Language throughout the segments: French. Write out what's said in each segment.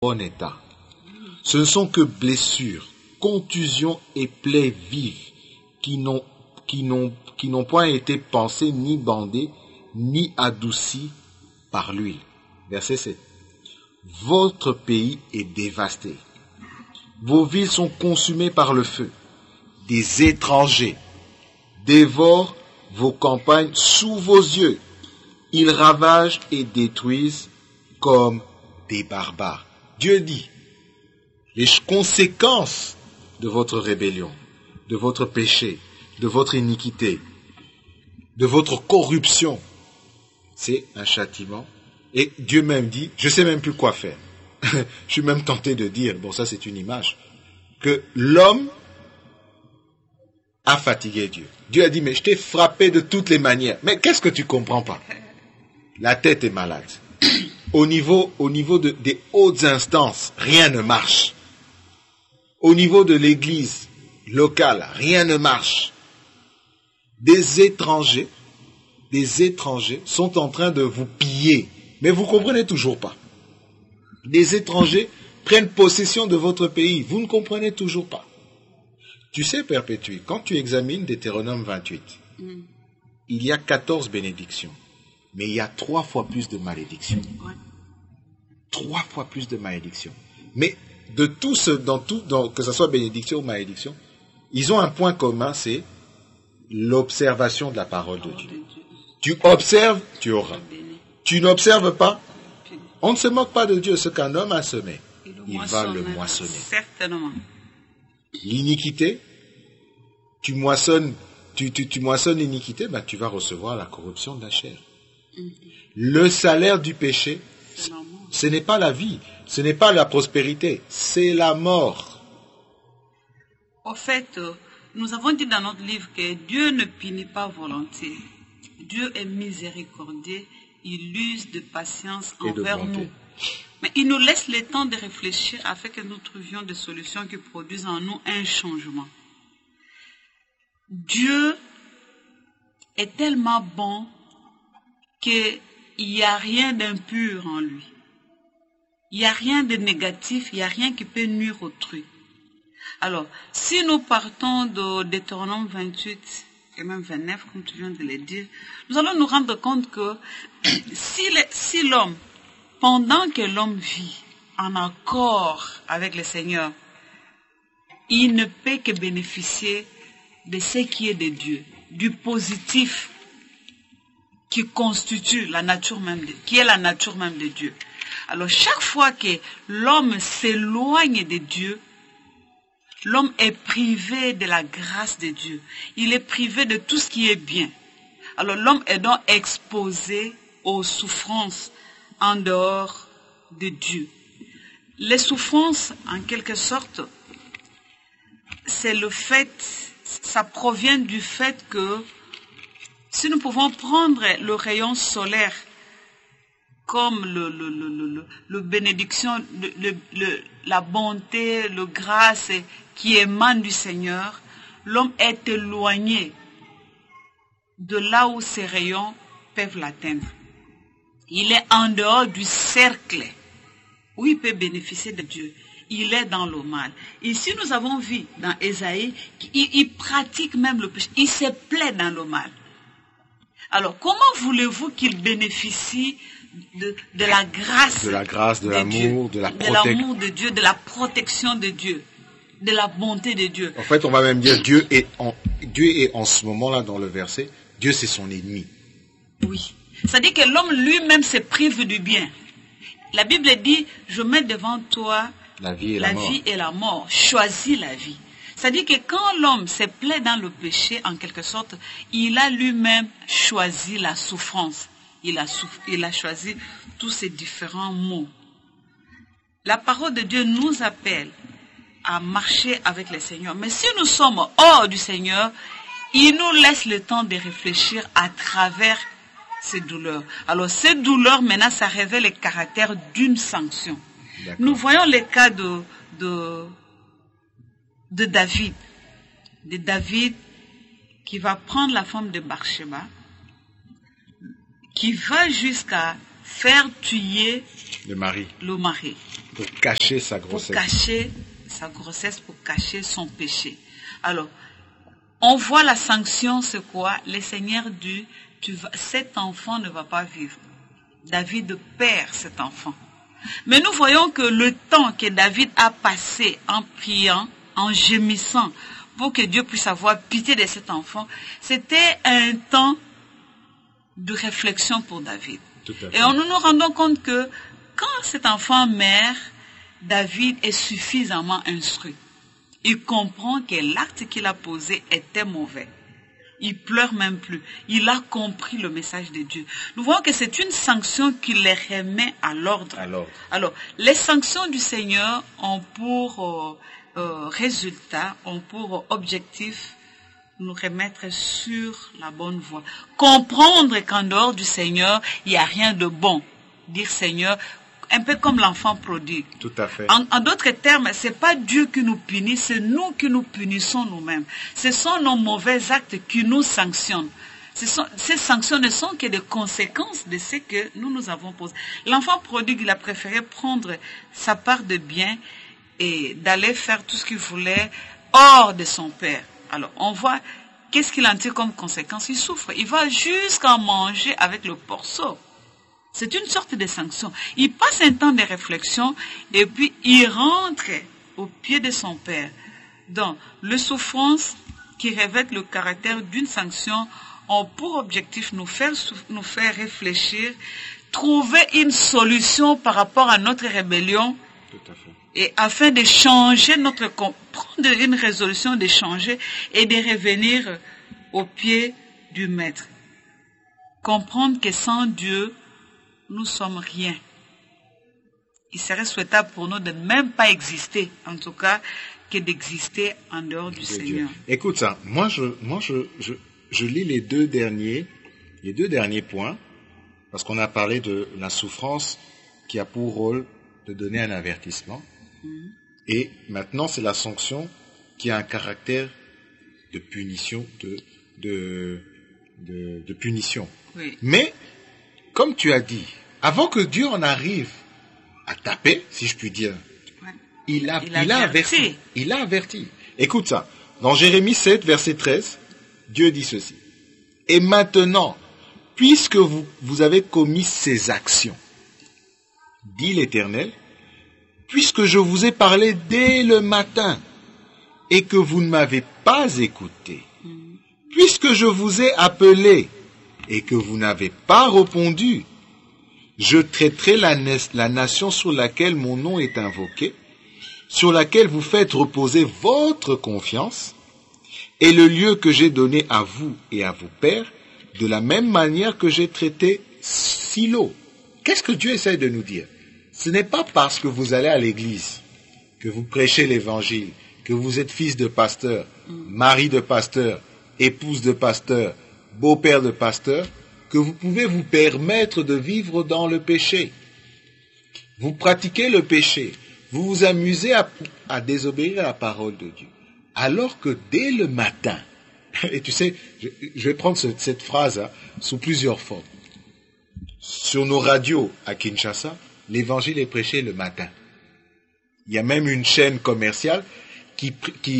bon état. Ce ne sont que blessures, contusions et plaies vives qui n'ont point été pansées, ni bandées, ni adoucies par l'huile. Verset 7. Votre pays est dévasté. Vos villes sont consumées par le feu. Des étrangers dévorent vos campagnes sous vos yeux. Ils ravagent et détruisent comme des barbares. Dieu dit, les conséquences de votre rébellion, de votre péché, de votre iniquité, de votre corruption, c'est un châtiment. Et Dieu même dit, je ne sais même plus quoi faire. Je suis même tenté de dire, bon ça c'est une image, que l'homme a fatigué Dieu. Dieu a dit, mais je t'ai frappé de toutes les manières. Mais qu'est-ce que tu comprends pas? La tête est malade. Au niveau des hautes instances, rien ne marche. Au niveau de l'église locale, rien ne marche. Des étrangers sont en train de vous piller. Mais vous ne comprenez toujours pas. Des étrangers prennent possession de votre pays. Vous ne comprenez toujours pas. Tu sais, Perpétue, quand tu examines Deutéronome 28, il y a 14 bénédictions. Mais il y a 3 fois plus de malédictions. 3 fois plus de malédictions. Mais de tout que ce soit bénédiction ou malédiction, ils ont un point commun, c'est l'observation de la parole de Dieu. Tu observes, tu auras. Tu n'observes pas, on ne se moque pas de Dieu. Ce qu'un homme a semé, il va le moissonner. Certainement. L'iniquité, tu moissonnes l'iniquité, ben tu vas recevoir la corruption de la chair. Le salaire du péché, ce n'est pas la vie, ce n'est pas la prospérité, c'est la mort. Au fait, nous avons dit dans notre livre que Dieu ne punit pas volontiers. Dieu est miséricordieux, il use de patience envers nous. Mais il nous laisse le temps de réfléchir afin que nous trouvions des solutions qui produisent en nous un changement. Dieu est tellement bon qu'il n'y a rien d'impur en lui. Il n'y a rien de négatif, il n'y a rien qui peut nuire autrui. Alors, si nous partons de Deutéronome 28 et même 29, comme tu viens de le dire, nous allons nous rendre compte que si l'homme, pendant que l'homme vit en accord avec le Seigneur, il ne peut que bénéficier de ce qui est de Dieu, du positif qui constitue la nature même qui est la nature même de Dieu. Alors chaque fois que l'homme s'éloigne de Dieu, l'homme est privé de la grâce de Dieu. Il est privé de tout ce qui est bien. Alors l'homme est donc exposé aux souffrances en dehors de Dieu. Les souffrances, en quelque sorte, c'est le fait, ça provient du fait que si nous pouvons prendre le rayon solaire comme le bénédiction, la bonté, le grâce qui émane du Seigneur, l'homme est éloigné de là où ces rayons peuvent l'atteindre. Il est en dehors du cercle où il peut bénéficier de Dieu. Il est dans le mal. Ici, nous avons vu dans Ésaïe qu'il pratique même le péché. Il se plaît dans le mal. Alors, comment voulez-vous qu'il bénéficie de la grâce, de l'amour, de la protection, de l'amour de Dieu, de la protection de Dieu, de la bonté de Dieu? En fait, on va même dire Dieu est en ce moment-là dans le verset, Dieu c'est son ennemi. Oui. C'est-à-dire que l'homme lui-même se prive du bien. La Bible dit, je mets devant toi la vie et la mort. Choisis la vie. C'est-à-dire que quand l'homme se plaît dans le péché, en quelque sorte, il a lui-même choisi la souffrance. Il a choisi tous ces différents maux. La parole de Dieu nous appelle à marcher avec le Seigneur. Mais si nous sommes hors du Seigneur, il nous laisse le temps de réfléchir à travers ces douleurs. Alors ces douleurs, maintenant, ça révèle le caractère d'une sanction. Nous voyons le cas de David. De David qui va prendre la femme de Bathsheba, qui va jusqu'à faire tuer Le mari. le mari. Pour cacher sa Pour grossesse. cacher sa grossesse, pour cacher son péché. Alors, on voit la sanction, c'est quoi? Le Seigneur dit, cet enfant ne va pas vivre. David perd cet enfant. Mais nous voyons que le temps que David a passé en priant, en gémissant, pour que Dieu puisse avoir pitié de cet enfant, c'était un temps de réflexion pour David. Tout à fait. Et nous nous rendons compte que quand cet enfant meurt, David est suffisamment instruit. Il comprend que l'acte qu'il a posé était mauvais. Il pleure même plus. Il a compris le message de Dieu. Nous voyons que c'est une sanction qui les remet à l'ordre. Alors, les sanctions du Seigneur ont pour résultat, ont pour objectif nous remettre sur la bonne voie. Comprendre qu'en dehors du Seigneur, il n'y a rien de bon. Dire Seigneur, un peu comme l'enfant prodigue. Tout à fait. En d'autres termes, c'est pas Dieu qui nous punit, c'est nous qui nous punissons nous-mêmes. Ce sont nos mauvais actes qui nous sanctionnent. Ces sanctions ne sont que des conséquences de ce que nous avons posé. L'enfant prodigue, il a préféré prendre sa part de bien et d'aller faire tout ce qu'il voulait hors de son père. Alors, on voit qu'est-ce qu'il en tire comme conséquence. Il souffre. Il va jusqu'à manger avec le porceau. C'est une sorte de sanction. Il passe un temps de réflexion et puis il rentre au pied de son père. Donc, les souffrances qui revêtent le caractère d'une sanction ont pour objectif nous faire réfléchir, trouver une solution par rapport à notre rébellion. Tout à fait. Et afin de changer prendre une résolution de changer et de revenir au pied du Maître. Comprendre que sans Dieu, nous sommes rien. Il serait souhaitable pour nous de ne même pas exister, en tout cas, que d'exister en dehors du Seigneur. Écoute ça, moi je lis les deux derniers points, parce qu'on a parlé de la souffrance qui a pour rôle de donner un avertissement, et maintenant c'est la sanction qui a un caractère de punition, de punition. Oui. Mais, comme tu as dit, avant que Dieu en arrive à taper, si je puis dire, il a averti. Il a averti. Écoute ça. Dans Jérémie 7, verset 13, Dieu dit ceci. Et maintenant, puisque vous avez commis ces actions, dit l'Éternel, puisque je vous ai parlé dès le matin et que vous ne m'avez pas écouté, puisque je vous ai appelé et que vous n'avez pas répondu, je traiterai la nation sur laquelle mon nom est invoqué, sur laquelle vous faites reposer votre confiance, et le lieu que j'ai donné à vous et à vos pères, de la même manière que j'ai traité Silo. Qu'est-ce que Dieu essaie de nous dire? Ce n'est pas parce que vous allez à l'église, que vous prêchez l'évangile, que vous êtes fils de pasteur, mari de pasteur, épouse de pasteur, beau-père de pasteur, que vous pouvez vous permettre de vivre dans le péché. Vous pratiquez le péché, vous vous amusez à désobéir à la parole de Dieu. Alors que dès le matin, et tu sais, je vais prendre cette phrase sous plusieurs formes. Sur nos radios à Kinshasa, l'évangile est prêché le matin. Il y a même une chaîne commerciale qui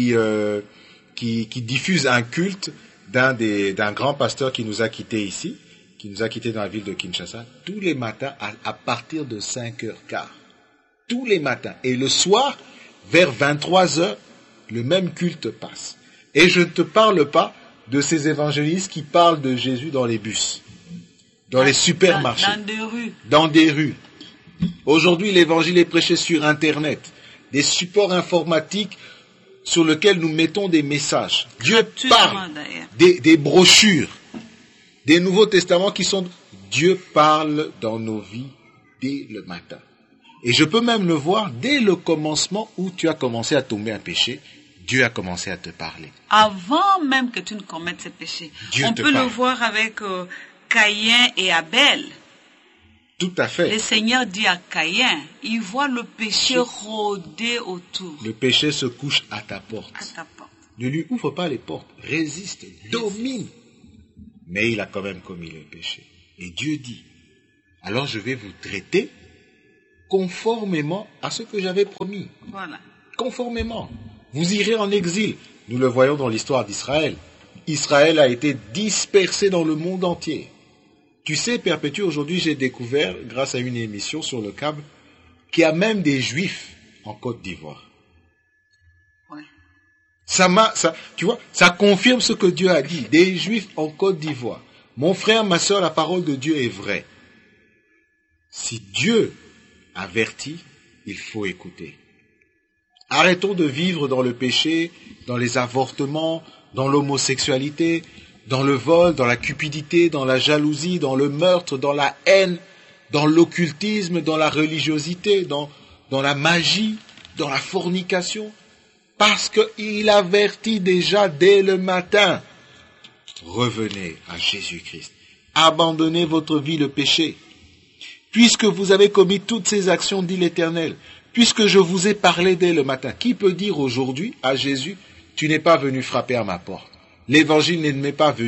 diffuse un culte d'un grand pasteur qui nous a quittés ici, qui nous a quittés dans la ville de Kinshasa, tous les matins à partir de 5h15. Tous les matins. Et le soir, vers 23h, le même culte passe. Et je ne te parle pas de ces évangélistes qui parlent de Jésus dans les bus, dans les supermarchés, dans des rues. Aujourd'hui, l'évangile est prêché sur Internet, des supports informatiques sur lesquels nous mettons des messages. Dieu parle, des brochures, des Nouveaux Testaments qui sont... Dieu parle dans nos vies dès le matin. Et je peux même le voir dès le commencement où tu as commencé à tomber un péché. Dieu a commencé à te parler. Avant même que tu ne commettes ce péché. On peut le voir avec Caïn et Abel. Tout à fait. Le Seigneur dit à Caïn, il voit le péché rôder autour. Le péché se couche à ta porte. À ta porte. Ne lui ouvre pas les portes. Résiste, domine. Mais il a quand même commis le péché. Et Dieu dit, alors je vais vous traiter conformément à ce que j'avais promis. Voilà. Conformément. Vous irez en exil. Nous le voyons dans l'histoire d'Israël. Israël a été dispersé dans le monde entier. Tu sais, Perpétue, aujourd'hui j'ai découvert, grâce à une émission sur le câble, qu'il y a même des Juifs en Côte d'Ivoire. Ouais. Tu vois, ça confirme ce que Dieu a dit. Des Juifs en Côte d'Ivoire. Mon frère, ma soeur, la parole de Dieu est vraie. Si Dieu avertit, il faut écouter. Arrêtons de vivre dans le péché, dans les avortements, dans l'homosexualité, dans le vol, dans la cupidité, dans la jalousie, dans le meurtre, dans la haine, dans l'occultisme, dans la religiosité, dans la magie, dans la fornication, parce qu'il avertit déjà dès le matin. Revenez à Jésus-Christ. Abandonnez votre vie le péché. Puisque vous avez commis toutes ces actions, dit l'Éternel, puisque je vous ai parlé dès le matin, qui peut dire aujourd'hui à Jésus, tu n'es pas venu frapper à ma porte. L'évangile ne m'est pas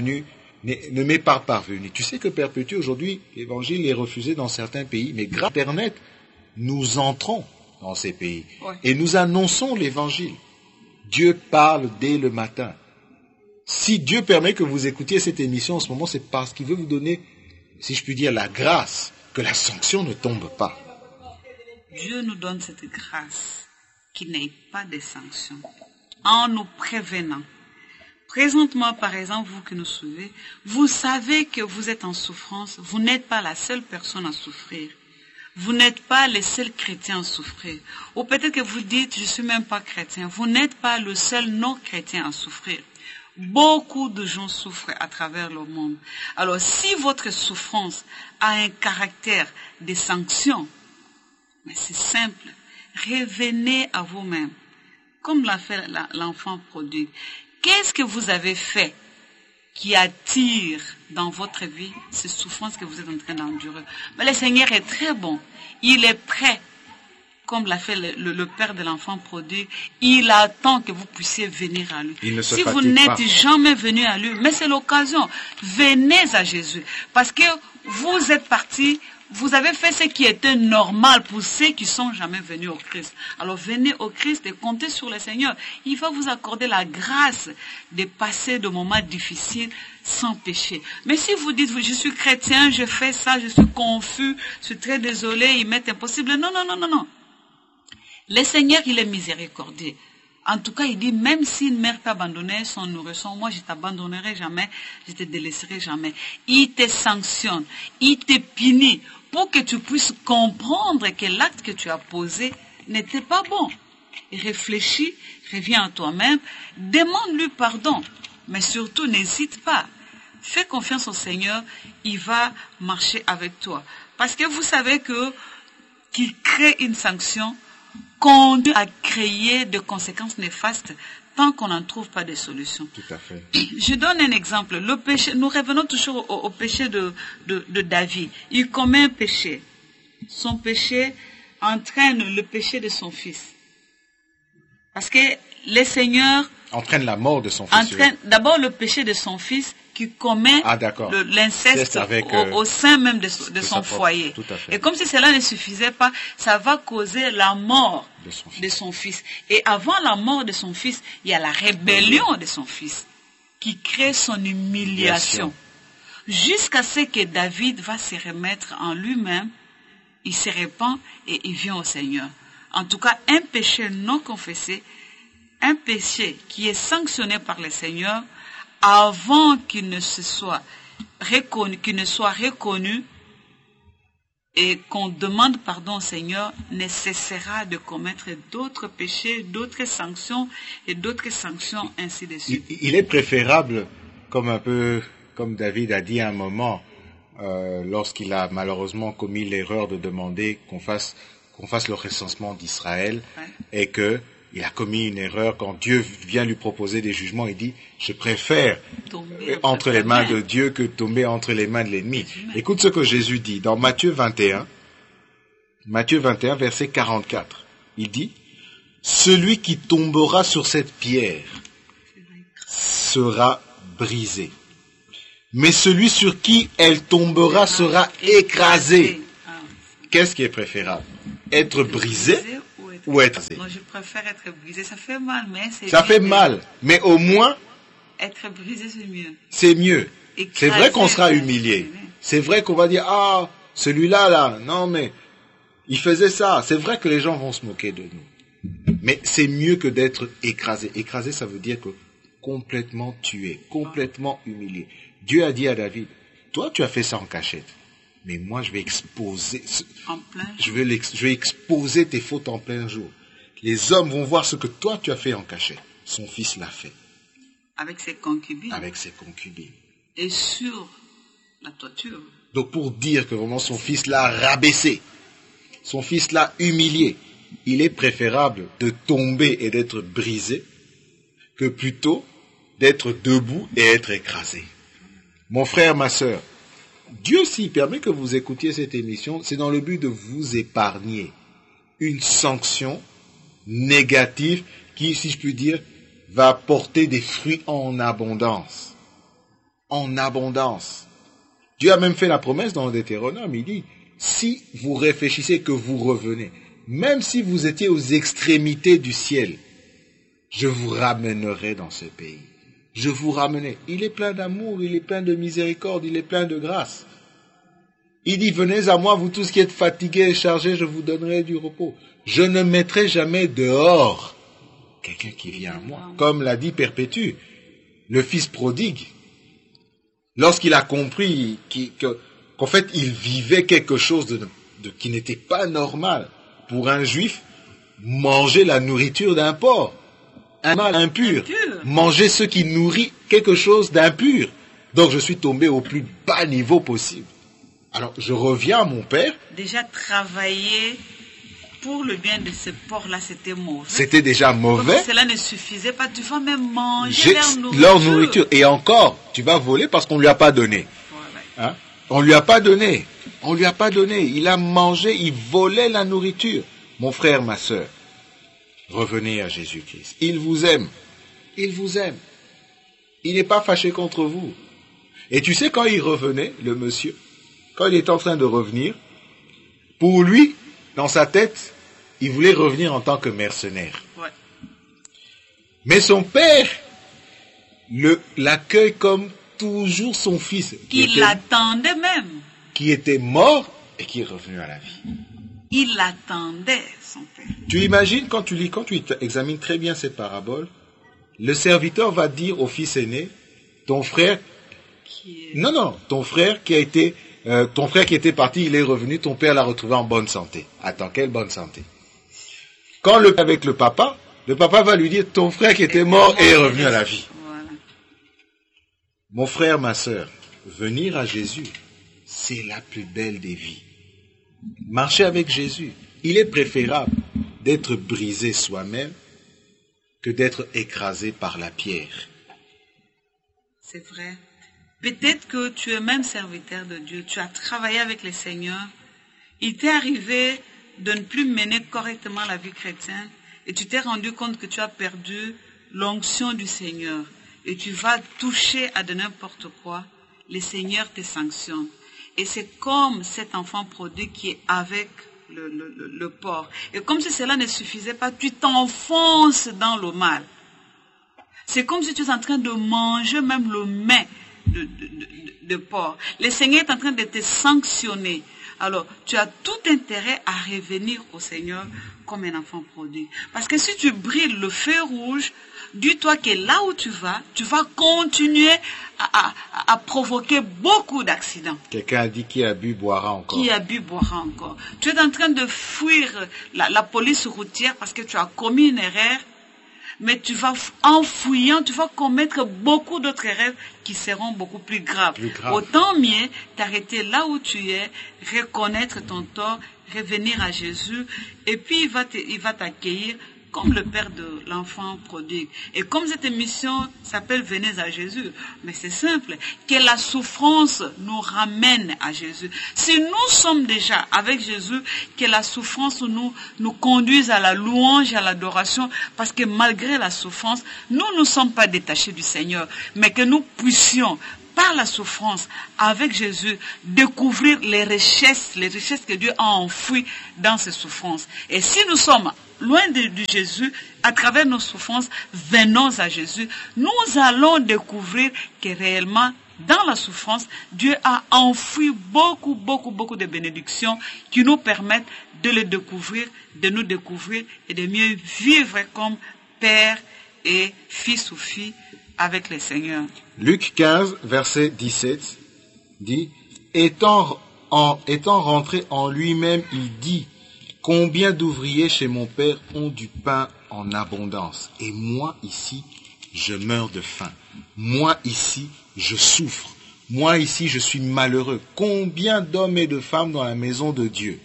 parvenu. Tu sais que Perpétue, aujourd'hui, l'évangile est refusé dans certains pays, mais grâce à Internet, nous entrons dans ces pays. Ouais. Et nous annonçons l'évangile. Dieu parle dès le matin. Si Dieu permet que vous écoutiez cette émission en ce moment, c'est parce qu'il veut vous donner, si je puis dire, la grâce, que la sanction ne tombe pas. Dieu nous donne cette grâce qu'il n'y ait pas de sanction en nous prévenant. Présentement, par exemple, vous qui nous suivez, vous savez que vous êtes en souffrance, vous n'êtes pas la seule personne à souffrir. Vous n'êtes pas les seuls chrétiens à souffrir. Ou peut-être que vous dites, je ne suis même pas chrétien. Vous n'êtes pas le seul non-chrétien à souffrir. Beaucoup de gens souffrent à travers le monde. Alors, si votre souffrance a un caractère de sanction, mais c'est simple, revenez à vous-même, comme l'a fait l'enfant prodigue. Qu'est-ce que vous avez fait qui attire dans votre vie ces souffrances que vous êtes en train d'endurer? Mais le Seigneur est très bon. Il est prêt, comme l'a fait le père de l'enfant prodigue. Il attend que vous puissiez venir à lui. Si vous n'êtes jamais venu à lui, mais c'est l'occasion, venez à Jésus. Parce que vous êtes partis, vous avez fait ce qui était normal pour ceux qui sont jamais venus au Christ. Alors venez au Christ et comptez sur le Seigneur. Il va vous accorder la grâce de passer de moments difficiles sans péché. Mais si vous dites, je suis chrétien, je fais ça, je suis confus, je suis très désolé, il m'est impossible. Non. Le Seigneur, il est miséricordieux. En tout cas, il dit, même si une mère t'a abandonné son nourrisson, moi je t'abandonnerai jamais, je te délaisserai jamais. Il te sanctionne, il te punit pour que tu puisses comprendre que l'acte que tu as posé n'était pas bon. Et réfléchis, reviens à toi-même, demande-lui pardon, mais surtout n'hésite pas. Fais confiance au Seigneur, il va marcher avec toi. Parce que vous savez qu'il crée une sanction, conduit à créer des conséquences néfastes tant qu'on n'en trouve pas de solution. Tout à fait. Je donne un exemple. Le péché, nous revenons toujours au péché de David. Il commet un péché. Son péché entraîne le péché de son fils. Parce que le Seigneur entraîne la mort de son fils. Entraîne d'abord le péché de son fils qui commet l'inceste au sein même de son foyer. Et comme si cela ne suffisait pas, ça va causer la mort de son fils. Et avant la mort de son fils, il y a la rébellion de son fils qui crée son humiliation. Jusqu'à ce que David va se remettre en lui-même, il se repent et il vient au Seigneur. En tout cas, un péché non confessé, un péché qui est sanctionné par le Seigneur, avant qu'il ne soit reconnu et qu'on demande pardon au Seigneur, ne cessera de commettre d'autres péchés, d'autres sanctions et d'autres sanctions, ainsi de suite. Il est préférable, comme David a dit à un moment, lorsqu'il a malheureusement commis l'erreur de demander qu'on fasse le recensement d'Israël, et que il a commis une erreur quand Dieu vient lui proposer des jugements. Il dit, je préfère tomber entre les mains de Dieu que tomber entre les mains de l'ennemi. Écoute ce que Jésus dit dans Matthieu 21, verset 44. Il dit, celui qui tombera sur cette pierre sera brisé. Mais celui sur qui elle tombera sera écrasé. Qu'est-ce qui est préférable? Être brisé ou être brisé? Non, je préfère être brisé. Ça fait mal, mais c'est Ça fait mal, mais au moins, être brisé, c'est mieux. c'est mieux. C'est vrai qu'on sera Écrasé, humilié. C'est vrai qu'on va dire, ah, celui-là, là, non mais, il faisait ça. C'est vrai que les gens vont se moquer de nous. Mais c'est mieux que d'être écrasé. Écrasé, ça veut dire que complètement tué, complètement humilié. Dieu a dit à David, toi tu as fait ça en cachette, mais moi je vais exposer, En plein je vais exposer tes fautes en plein jour. Les hommes vont voir ce que toi tu as fait en cachette. Son fils l'a fait. avec ses concubines. Avec ses concubines. Et sur la toiture. Donc pour dire que vraiment son fils l'a rabaissé, son fils l'a humilié, il est préférable de tomber et d'être brisé que plutôt d'être debout et être écrasé. Mon frère, ma sœur, Dieu s'y permet que vous écoutiez cette émission, c'est dans le but de vous épargner une sanction négative qui, si je puis dire, va porter des fruits en abondance. En abondance. Dieu a même fait la promesse dans le Deutéronome, il dit, si vous réfléchissez que vous revenez, même si vous étiez aux extrémités du ciel, je vous ramènerai dans ce pays. Je vous ramènerai. Il est plein d'amour, il est plein de miséricorde, il est plein de grâce. Il dit, venez à moi, vous tous qui êtes fatigués et chargés, je vous donnerai du repos. Je ne mettrai jamais dehors quelqu'un qui vient à moi. Comme l'a dit Perpétue, le fils prodigue. Lorsqu'il a compris qu'en fait, il vivait quelque chose qui n'était pas normal pour un juif, manger la nourriture d'un porc. Un mal impur. Manger ce qui nourrit quelque chose d'impur. Donc je suis tombé au plus bas niveau possible. Alors je reviens à mon père. Déjà travailler pour le bien de ce porc-là, c'était mauvais. C'était déjà mauvais. Comme cela ne suffisait pas, tu vas même manger leur nourriture. Et encore, tu vas voler parce qu'on ne lui a pas donné. Voilà. Hein? On ne lui a pas donné. On ne lui a pas donné. Il a mangé, il volait la nourriture. Mon frère, ma sœur, revenez à Jésus-Christ. Il vous aime. Il vous aime. Il n'est pas fâché contre vous. Et tu sais, quand il revenait, le monsieur, quand il était en train de revenir, pour lui, dans sa tête, il voulait revenir en tant que mercenaire. Ouais. Mais son père l'accueille comme toujours son fils. Il l'attendait même. Qui était mort et qui est revenu à la vie. Il attendait son père. Tu imagines, quand tu examines très bien cette parabole, le serviteur va dire au fils aîné, ton frère, ton frère qui était parti, il est revenu, ton père l'a retrouvé en bonne santé. Attends, quelle bonne santé? Quand avec le papa va lui dire, ton frère qui était mort est revenu à la vie. Voilà. Mon frère, ma sœur, venir à Jésus, c'est la plus belle des vies. Marcher avec Jésus, il est préférable d'être brisé soi-même que d'être écrasé par la pierre. C'est vrai. Peut-être que tu es même serviteur de Dieu, tu as travaillé avec le Seigneur, il t'est arrivé de ne plus mener correctement la vie chrétienne et tu t'es rendu compte que tu as perdu l'onction du Seigneur et tu vas toucher à de n'importe quoi, le Seigneur te sanctionne. Et c'est comme cet enfant prodigue qui est avec le porc. Et comme si cela ne suffisait pas, tu t'enfonces dans le mal. C'est comme si tu es en train de manger même le mets de porc. Le Seigneur est en train de te sanctionner. Alors, tu as tout intérêt à revenir au Seigneur comme un enfant prodigue. Parce que si tu brilles le feu rouge, dis-toi que là où tu vas continuer à provoquer beaucoup d'accidents. Quelqu'un a dit qui a bu boira encore. Qui a bu boira encore. Tu es en train de fuir la police routière parce que tu as commis une erreur, mais en fouillant, tu vas commettre beaucoup d'autres erreurs qui seront beaucoup plus graves. Autant mieux t'arrêter là où tu es, reconnaître ton tort, revenir à Jésus, et puis il va t'accueillir comme le père de l'enfant prodigue. Et comme cette émission s'appelle Venez à Jésus, mais c'est simple, que la souffrance nous ramène à Jésus. Si nous sommes déjà avec Jésus, que la souffrance nous conduise à la louange, à l'adoration, parce que malgré la souffrance, nous ne sommes pas détachés du Seigneur, mais que nous puissions par la souffrance, avec Jésus, découvrir les richesses que Dieu a enfouies dans ces souffrances. Et si nous sommes loin de Jésus, à travers nos souffrances, venons à Jésus, nous allons découvrir que réellement, dans la souffrance, Dieu a enfoui beaucoup de bénédictions qui nous permettent de le découvrir, de nous découvrir et de mieux vivre comme père et fils ou fille avec le Seigneur. Luc 15, verset 17 dit, étant rentré en lui-même, il dit, combien d'ouvriers chez mon père ont du pain en abondance, et moi ici, je meurs de faim. Moi ici, je souffre. Moi ici, je suis malheureux. Combien d'hommes et de femmes dans la maison de Dieu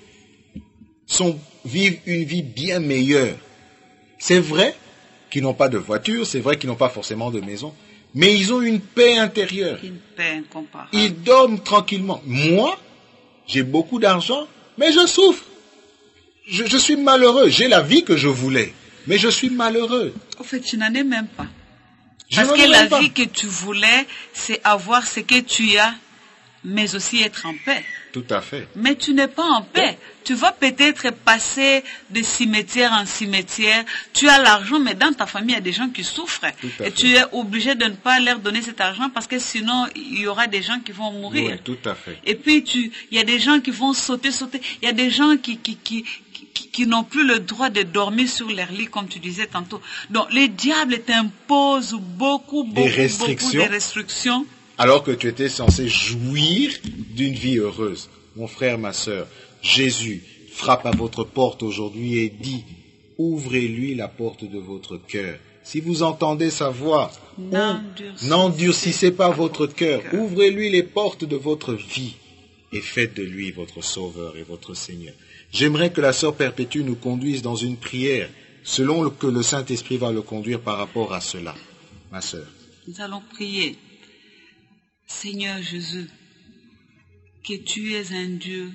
vivent une vie bien meilleure. C'est vrai qu'ils n'ont pas de voiture, c'est vrai qu'ils n'ont pas forcément de maison, mais ils ont une paix intérieure. Une paix incomparable. Ils dorment tranquillement. Moi, j'ai beaucoup d'argent, mais je souffre. Je suis malheureux. J'ai la vie que je voulais, mais je suis malheureux. En fait, tu n'en es même pas. Parce que la vie que tu voulais, c'est avoir ce que tu as, mais aussi être en paix. Tout à fait. Mais tu n'es pas en paix. Tu vas peut-être passer de cimetière en cimetière. Tu as l'argent, mais dans ta famille, il y a des gens qui souffrent. Et tu es obligé de ne pas leur donner cet argent parce que sinon, il y aura des gens qui vont mourir. Oui, tout à fait. Et puis, il y a des gens qui vont sauter. Il y a des gens qui n'ont plus le droit de dormir sur leur lit, comme tu disais tantôt. Donc, le diable t'impose beaucoup de restrictions. Alors que tu étais censé jouir d'une vie heureuse. Mon frère, ma sœur, Jésus frappe à votre porte aujourd'hui et dit, ouvrez-lui la porte de votre cœur. Si vous entendez sa voix, n'endurcissez pas votre cœur. Ouvrez-lui les portes de votre vie et faites de lui votre sauveur et votre Seigneur. J'aimerais que la sœur Perpétue nous conduise dans une prière, selon que le Saint-Esprit va le conduire par rapport à cela, ma sœur. Nous allons prier. Seigneur Jésus, que tu es un Dieu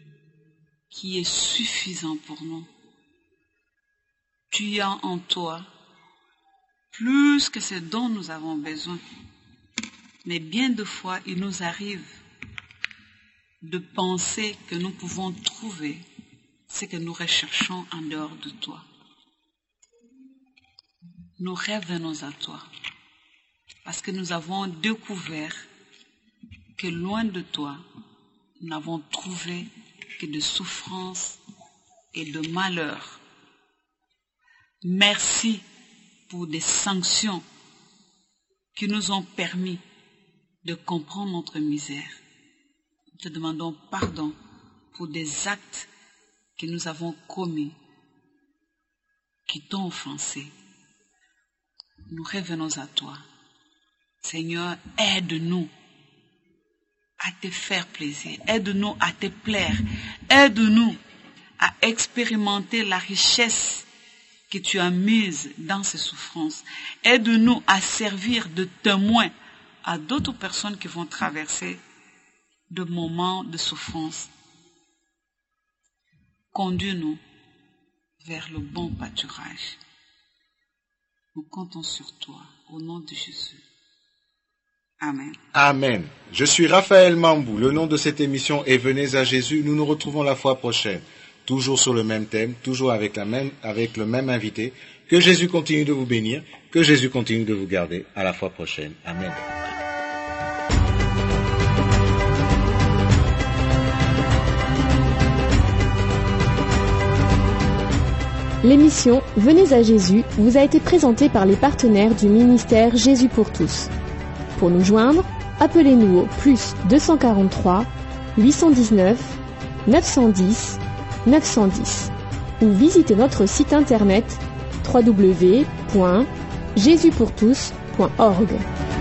qui est suffisant pour nous. Tu as en toi plus que ce dont nous avons besoin. Mais bien de fois, il nous arrive de penser que nous pouvons trouver ce que nous recherchons en dehors de toi. Nous revenons à toi parce que nous avons découvert que loin de toi, nous n'avons trouvé que de souffrances et de malheurs. Merci pour des sanctions qui nous ont permis de comprendre notre misère. Nous te demandons pardon pour des actes que nous avons commis, qui t'ont offensé. Nous revenons à toi. Seigneur, aide-nous à te faire plaisir. Aide-nous à te plaire. Aide-nous à expérimenter la richesse que tu as mise dans ces souffrances. Aide-nous à servir de témoin à d'autres personnes qui vont traverser de moments de souffrance. Conduis-nous vers le bon pâturage. Nous comptons sur toi, au nom de Jésus. Amen. Amen. Je suis Raphaël Mambou. Le nom de cette émission est Venez à Jésus. Nous nous retrouvons la fois prochaine. Toujours sur le même thème, toujours avec le même invité. Que Jésus continue de vous bénir. Que Jésus continue de vous garder. À la fois prochaine. Amen. L'émission Venez à Jésus vous a été présentée par les partenaires du ministère Jésus pour tous. Pour nous joindre, appelez-nous au +243 819 910 910 ou visitez notre site internet www.jesuspourtous.org.